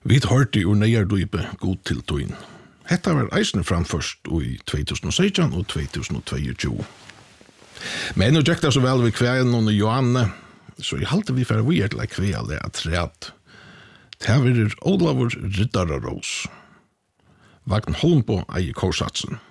Vi hørte ur Neiardøype god til tøyen. Hetta var eisne framførst i 2016 og 2022. Men nå gikk det så vel ved kværen og Johanne, så jeg halte vi for vi til å kvæle at rett. Det var Olavur Riddararos. Vagn Holmbo eier korsatsen.